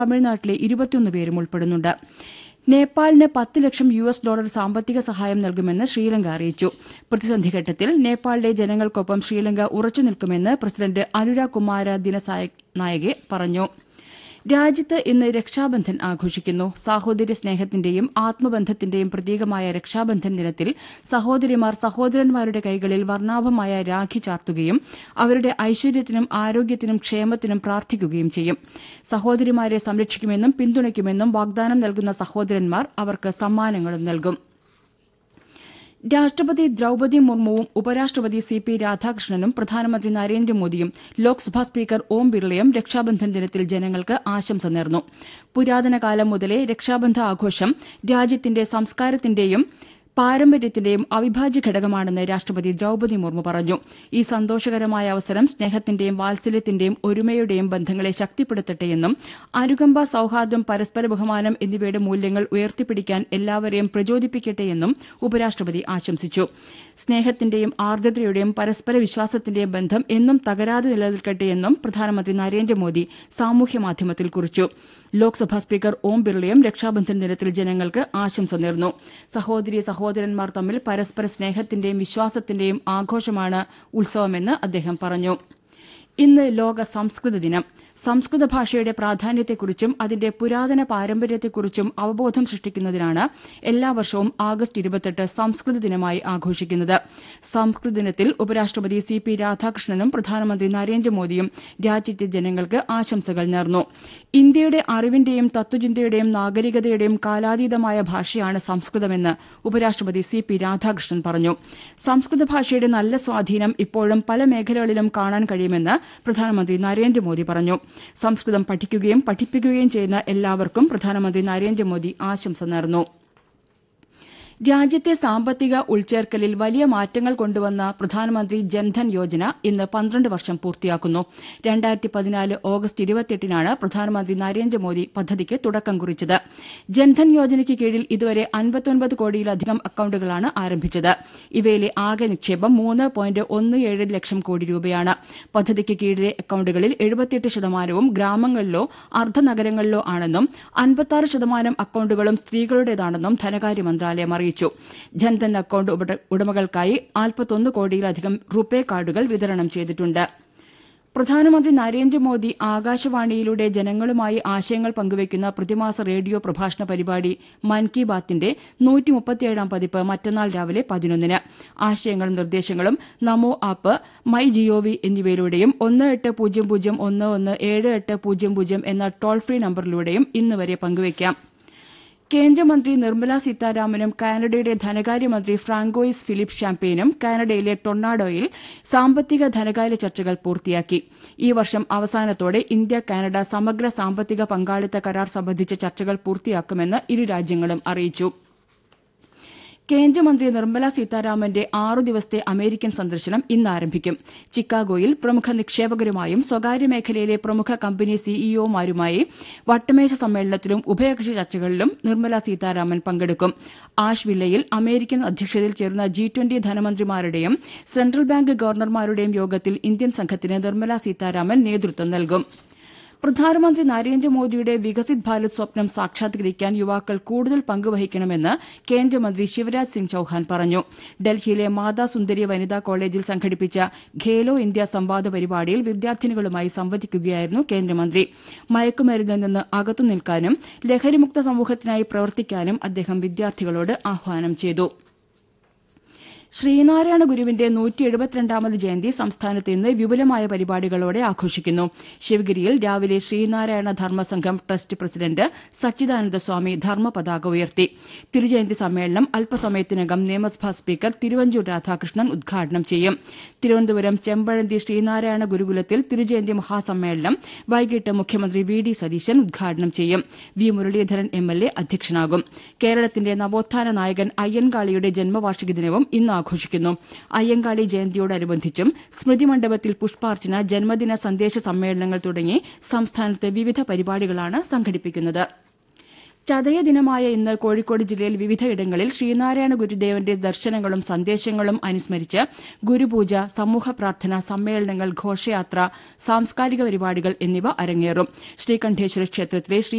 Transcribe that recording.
തമിഴ്നാട്ടിലെ 21 പേരും ഉൾപ്പെടുന്നുണ്ട്. നേപ്പാളിന് $10 ലക്ഷം സാമ്പത്തിക സഹായം നൽകുമെന്ന് ശ്രീലങ്ക അറിയിച്ചു. പ്രതിസന്ധിഘട്ടത്തിൽ നേപ്പാളിലെ ജനങ്ങൾക്കൊപ്പം ശ്രീലങ്ക ഉറച്ചുനിൽക്കുമെന്ന് പ്രസിഡന്റ് അനുരാഗ് കുമാര ദിനനായകെ പറഞ്ഞു. രാജ്യത്ത് ഇന്ന് രക്ഷാബന്ധൻ ആഘോഷിക്കുന്നു. സാഹോദര്യ സ്നേഹത്തിന്റെയും ആത്മബന്ധത്തിന്റെയും പ്രതീകമായ രക്ഷാബന്ധൻ ദിനത്തിൽ സഹോദരിമാർ സഹോദരന്മാരുടെ കൈകളിൽ വർണ്ണാഭമായ രാഖി ചാർത്തുകയും അവരുടെ ഐശ്വര്യത്തിനും ആരോഗ്യത്തിനും ക്ഷേമത്തിനും പ്രാർത്ഥിക്കുകയും ചെയ്യും. സഹോദരിമാരെ സംരക്ഷിക്കുമെന്നും പിന്തുണയ്ക്കുമെന്നും വാഗ്ദാനം നൽകുന്ന സഹോദരന്മാർ അവർക്ക് സമ്മാനങ്ങളും നൽകും. രാഷ്ട്രപതി ദ്രൌപദി മുർമുവും ഉപരാഷ്ട്രപതി സി.പി. രാധാകൃഷ്ണനും പ്രധാനമന്ത്രി നരേന്ദ്രമോദിയും ലോക്സഭാ സ്പീക്കർ ഓം ബിർളയും രക്ഷാബന്ധൻ ദിനത്തിൽ ജനങ്ങൾക്ക് ആശംസ നേർന്നു. പുരാതന കാലം മുതലേ രക്ഷാബന്ധ ആഘോഷം രാജ്യത്തിന്റെ സംസ്കാരത്തിന്റെയും പാരമ്പര്യത്തിന്റെയും അവിഭാജ്യ ഘടകമാണെന്ന് രാഷ്ട്രപതി ദ്രൌപദി മുർമു പറഞ്ഞു. ഈ സന്തോഷകരമായ അവസരം സ്നേഹത്തിന്റെയും വാത്സല്യത്തിന്റെയും ഒരുമയുടെയും ബന്ധങ്ങളെ ശക്തിപ്പെടുത്തട്ടെയെന്നും അനുകമ്പ, സൌഹാർദ്ദം, പരസ്പര ബഹുമാനം എന്നിവയുടെ മൂല്യങ്ങൾ ഉയർത്തിപ്പിടിക്കാൻ എല്ലാവരെയും പ്രചോദിപ്പിക്കട്ടെയെന്നും ഉപരാഷ്ട്രപതി ആശംസിച്ചു. സ്നേഹത്തിന്റെയും ആർദ്രതയുടെയും പരസ്പര വിശ്വാസത്തിന്റെയും ബന്ധം എന്നും തകരാതെ നിലനിൽക്കട്ടെയെന്നും പ്രധാനമന്ത്രി നരേന്ദ്രമോദി സാമൂഹ്യമാധ്യമത്തിൽ കുറിച്ചു. ലോക്സഭാ സ്പീക്കർ ഓം ബിർളയും രക്ഷാബന്ധൻ ദിനത്തിൽ ജനങ്ങൾക്ക് ആശംസ നേർന്നു. സഹോദരന്മാർ തമ്മിൽ പരസ്പര സ്നേഹത്തിന്റെയും വിശ്വാസത്തിന്റെയും ആഘോഷമാണ് ഉത്സവമെന്ന് അദ്ദേഹം പറഞ്ഞു. ഇന്ന് ലോക സംസ്കൃത ദിനം. സംസ്കൃത ഭാഷയുടെ പ്രാധാന്യത്തെക്കുറിച്ചും അതിന്റെ പുരാതന പാരമ്പര്യത്തെക്കുറിച്ചും അവബോധം സൃഷ്ടിക്കുന്നതിനാണ് എല്ലാ വർഷവും ആഗസ്റ്റ് 28 സംസ്കൃത ദിനമായി ആഘോഷിക്കുന്നത്. സംസ്കൃത ദിനത്തിൽ ഉപരാഷ്ട്രപതി സി.പി. രാധാകൃഷ്ണനും പ്രധാനമന്ത്രി നരേന്ദ്രമോദിയും രാജ്യത്തെ ജനങ്ങൾക്ക് ആശംസകൾ നേർന്നു. ഇന്ത്യയുടെ അറിവിന്റെയും തത്വചിന്തയുടെയും നാഗരികതയുടെയും കാലാതീതമായ ഭാഷയാണ് സംസ്കൃതമെന്ന് ഉപരാഷ്ട്രപതി സി.പി. രാധാകൃഷ്ണൻ പറഞ്ഞു. സംസ്കൃത ഭാഷയുടെ നല്ല സ്വാധീനം ഇപ്പോഴും പല മേഖലകളിലും കാണാൻ കഴിയുമെന്ന് പ്രധാനമന്ത്രി നരേന്ദ്രമോദി പറഞ്ഞു. സംസ്കൃതം പഠിക്കുകയും പഠിപ്പിക്കുകയും ചെയ്യുന്ന എല്ലാവർക്കും പ്രധാനമന്ത്രി നരേന്ദ്രമോദി ആശംസ നേർന്നു. രാജ്യത്തെ സാമ്പത്തിക ഉൾച്ചേർക്കലിൽ വലിയ മാറ്റങ്ങൾ കൊണ്ടുവന്ന പ്രധാനമന്ത്രി ജൻധൻ യോജന ഇന്ന് 12 വർഷം പൂർത്തിയാക്കുന്നു. 2014 ഓഗസ്റ്റ് 28-നാണ് പ്രധാനമന്ത്രി നരേന്ദ്രമോദി പദ്ധതിക്ക് തുടക്കം കുറിച്ചത്. ജൻധൻ യോജനയ്ക്ക് കീഴിൽ ഇതുവരെ 59 കോടിയിലധികം അക്കൌണ്ടുകളാണ് ആരംഭിച്ചത്. ഇവയിലെ ആകെ നിക്ഷേപം 3.17 ലക്ഷം കോടി രൂപയാണ്. പദ്ധതിക്ക് കീഴിലെ അക്കൌണ്ടുകളിൽ 78% ഗ്രാമങ്ങളിലോ അർദ്ധനഗരങ്ങളിലോ ആണെന്നും 56% അക്കൌണ്ടുകളും സ്ത്രീകളുടേതാണെന്നും ധനകാര്യ മന്ത്രാലയം അറിയിച്ചു. ജൻധൻ അക്കൌണ്ട് ഉടമകൾക്കായി 41 കോടിയിലധികം റുപേ കാർഡുകൾ വിതരണം ചെയ്തിട്ടുണ്ട്. പ്രധാനമന്ത്രി നരേന്ദ്രമോദി ആകാശവാണിയിലൂടെ ജനങ്ങളുമായി ആശയങ്ങൾ പങ്കുവയ്ക്കുന്ന പ്രതിമാസ റേഡിയോ പ്രഭാഷണ പരിപാടി മൻ കി ബാത്തിന്റെ 137ാം പതിപ്പ് മറ്റന്നാൾ രാവിലെ 11-ന്. ആശയങ്ങളും നിർദ്ദേശങ്ങളും നമോ ആപ്പ്, മൈ ജിഒവി എന്നിവയിലൂടെയും 1800117800 എന്ന ടോൾ ഫ്രീ നമ്പറിലൂടെയും ഇന്നുവരെ പങ്കുവയ്ക്കാം. കേന്ദ്രമന്ത്രി നിർമ്മല സീതാരാമനും കാനഡയുടെ ധനകാര്യമന്ത്രി ഫ്രാങ്കോയിസ് ഫിലിപ്പ് ഷാംപെയിനും കാനഡയിലെ ടൊർണാഡോയിൽ സാമ്പത്തിക ധനകാര്യ ചർച്ചകൾ പൂർത്തിയാക്കി. ഈ വർഷം അവസാനത്തോടെ ഇന്ത്യ കാനഡ സമഗ്ര സാമ്പത്തിക പങ്കാളിത്ത കരാർ സംബന്ധിച്ച ചർച്ചകൾ പൂർത്തിയാക്കുമെന്ന് ഇരു രാജ്യങ്ങളും അറിയിച്ചു. കേന്ദ്രമന്ത്രി നിർമ്മല സീതാരാമന്റെ 6 ദിവസത്തെ അമേരിക്കൻ സന്ദർശനം ഇന്ന് ആരംഭിക്കും. ചിക്കാഗോയിൽ പ്രമുഖ നിക്ഷേപകരുമായും സ്വകാര്യ മേഖലയിലെ പ്രമുഖ കമ്പനി സിഇഒമാരുമായി വട്ടമേശ സമ്മേളനത്തിലും ഉഭയകക്ഷി ചർച്ചകളിലും നിർമ്മല സീതാരാമൻ പങ്കെടുക്കും. ആഷ്വില്ലയിൽ അമേരിക്കൻ അധ്യക്ഷതയിൽ ചേരുന്ന G20 ധനമന്ത്രിമാരുടെയും സെൻട്രൽ ബാങ്ക് ഗവർണർമാരുടെയും യോഗത്തിൽ ഇന്ത്യൻ സംഘത്തിന് നിർമ്മല സീതാരാമൻ നേതൃത്വം നൽകും. പ്രധാനമന്ത്രി നരേന്ദ്രമോദിയുടെ വികസിത് ഭാരത് സ്വപ്നം സാക്ഷാത്കരിക്കാൻ യുവാക്കൾ കൂടുതൽ പങ്കുവഹിക്കണമെന്ന് കേന്ദ്രമന്ത്രി ശിവരാജ് സിംഗ് ചൌഹാൻ പറഞ്ഞു. ഡൽഹിയിലെ മാതാ സുന്ദരി വനിതാ കോളേജിൽ സംഘടിപ്പിച്ച ഖേലോ ഇന്ത്യ സംവാദ പരിപാടിയിൽ വിദ്യാർത്ഥിനികളുമായി സംവദിക്കുകയായിരുന്നു കേന്ദ്രമന്ത്രി. മയക്കുമരുന്നിൽ നിന്ന് അകത്തുനിൽക്കാനും ലഹരിമുക്ത സമൂഹത്തിനായി പ്രവർത്തിക്കാനും അദ്ദേഹം വിദ്യാർത്ഥികളോട് ആഹ്വാനം ചെയ്തു. ശ്രീനാരായണ ഗുരുവിന്റെ 172ാമത് ജയന്തി സംസ്ഥാനത്ത് ഇന്ന് വിപുലമായ പരിപാടികളോടെ ആഘോഷിക്കുന്നു. ശിവഗിരിയിൽ രാവിലെ ശ്രീനാരായണ ധർമ്മസംഘം ട്രസ്റ്റ് പ്രസിഡന്റ് സച്ചിദാനന്ദ സ്വാമി ധർമ്മ പതാക ഉയർത്തി. തിരുജയന്തി സമ്മേളനം അല്പസമയത്തിനകം നിയമസഭാ സ്പീക്കർ തിരുവഞ്ചൂർ രാധാകൃഷ്ണൻ ഉദ്ഘാടനം ചെയ്യും. തിരുവനന്തപുരം ചെമ്പഴന്തി ശ്രീനാരായണ ഗുരുകുലത്തിൽ തിരുജയന്തി മഹാസമ്മേളനം വൈകിട്ട് മുഖ്യമന്ത്രി വി.ഡി. സതീശൻ ഉദ്ഘാടനം ചെയ്യും. വി. മുരളീധരൻ എംഎൽഎ അധ്യക്ഷനാകും. കേരളത്തിന്റെ നവോത്ഥാന നായകൻ അയ്യൻകാളിയുടെ ജന്മവാർഷിക ദിനവും ഇന്ന് ആഘോഷിക്കുന്നു. അയ്യങ്കാളി ജയന്തിയോടനുബന്ധിച്ചും സ്മൃതി മണ്ഡപത്തിൽ പുഷ്പാർച്ചന, ജന്മദിന സന്ദേശ സമ്മേളനങ്ങൾ തുടങ്ങി സംസ്ഥാനത്ത് വിവിധ പരിപാടികളാണ് സംഘടിപ്പിക്കുന്നത്. ചതയ ദിനമായ ഇന്ന് കോഴിക്കോട് ജില്ലയിൽ വിവിധയിടങ്ങളിൽ ശ്രീനാരായണ ഗുരുദേവന്റെ ദർശനങ്ങളും സന്ദേശങ്ങളും അനുസ്മരിച്ച് ഗുരുപൂജ, സമൂഹ പ്രാർത്ഥന, സമ്മേളനങ്ങൾ, ഘോഷയാത്ര, സാംസ്കാരിക പരിപാടികൾ എന്നിവ അരങ്ങേറും. ശ്രീകണ്ഠേശ്വര ക്ഷേത്രത്തിലെ ശ്രീ